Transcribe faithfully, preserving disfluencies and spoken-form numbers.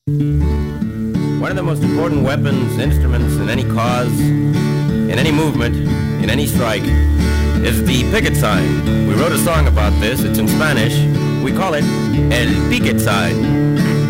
One of the most important weapons, instruments in any cause, in any movement, in any strike, is the picket sign. We wrote a song about this. It's in Spanish. We call it El Picket Sign.